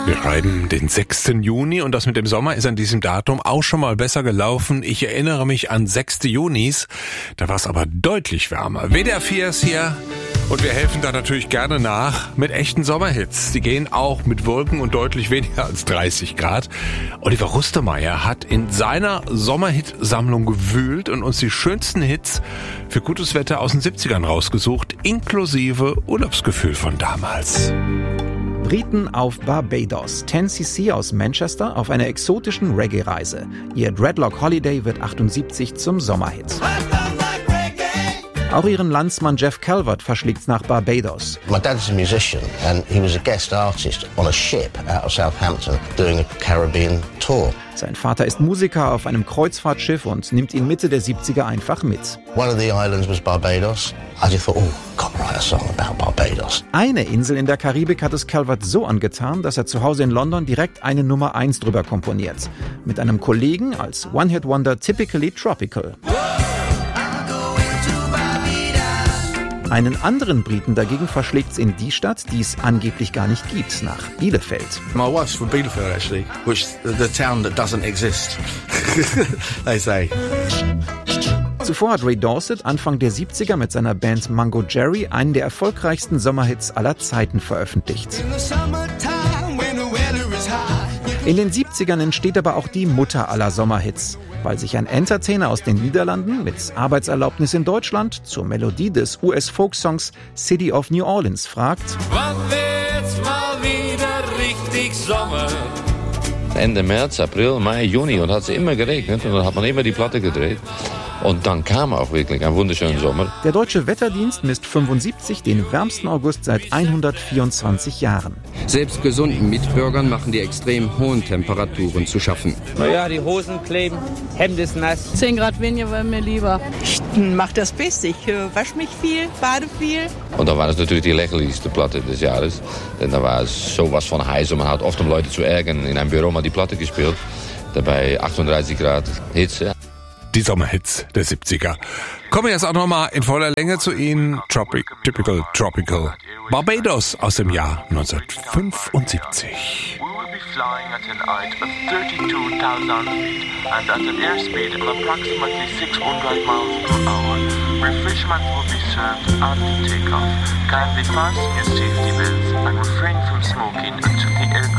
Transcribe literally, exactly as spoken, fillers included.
Wir schreiben den sechsten Juni und das mit dem Sommer ist an diesem Datum auch schon mal besser gelaufen. Ich erinnere mich an sechsten Junis, da war es aber deutlich wärmer. W D R vier ist hier und wir helfen da natürlich gerne nach mit echten Sommerhits. Die gehen auch mit Wolken und deutlich weniger als dreißig Grad. Oliver Rustemeyer hat in seiner Sommerhitsammlung gewühlt und uns die schönsten Hits für gutes Wetter aus den siebzigern rausgesucht, inklusive Urlaubsgefühl von damals. Briten auf Barbados. ten C C aus Manchester auf einer exotischen Reggae-Reise. Ihr Dreadlock Holiday wird achtundsiebzig zum Sommerhit. Auch ihren Landsmann Jeff Calvert verschlägt's nach Barbados. My dad's a musician and he was a guest artist on a ship out of Southampton doing a Caribbean tour. Sein Vater ist Musiker auf einem Kreuzfahrtschiff und nimmt ihn Mitte der siebziger einfach mit. One of the islands was Barbados. I just thought, oh, got to write a song about Barbados. Eine Insel in der Karibik hat es Calvert so angetan, dass er zu Hause in London direkt eine Nummer eins drüber komponiert. Mit einem Kollegen als One-Hit-Wonder Typically Tropical. Einen anderen Briten dagegen verschlägt's in die Stadt, die es angeblich gar nicht gibt, nach Bielefeld. My wife's from Bielefeld actually, which the town that doesn't exist, they say. Zuvor hat Ray Dorset Anfang der siebziger mit seiner Band Mungo Jerry einen der erfolgreichsten Sommerhits aller Zeiten veröffentlicht. In den siebzigern entsteht aber auch die Mutter aller Sommerhits, weil sich ein Entertainer aus den Niederlanden mit Arbeitserlaubnis in Deutschland zur Melodie des U S-Folksongs City of New Orleans fragt: Wann wird's mal wieder richtig Sommer? Ende März, April, Mai, Juni und hat es immer geregnet und dann hat man immer die Platte gedreht. Und dann kam auch wirklich ein wunderschöner Sommer. Der Deutsche Wetterdienst misst fünfundsiebzig den wärmsten August seit hundertvierundzwanzig Jahren. Selbst gesunden Mitbürgern machen die extrem hohen Temperaturen zu schaffen. Naja, die Hosen kleben, Hemd ist nass. zehn Grad weniger wäre mir lieber. Ich mach das Beste. Ich äh, wasche mich viel, bade viel. Und dann war es natürlich die lächerlichste Platte des Jahres. Denn da war es sowas von heiß und man hat oft, um Leute zu ärgern, in einem Büro mal die Platte gespielt. Dabei achtunddreißig Grad Hitze. Die Sommerhits der siebziger. Kommen wir jetzt auch nochmal in voller Länge zu Ihnen. Tropic, Typical Tropical. Barbados aus dem Jahr neunzehnhundertfünfundsiebzig. We will be flying at an height of thirty-two thousand feet and at an airspeed of approximately six hundred miles per hour. Refreshments will be served after takeoff. Kindly fasten your safety belts and refrain from smoking until the aircraft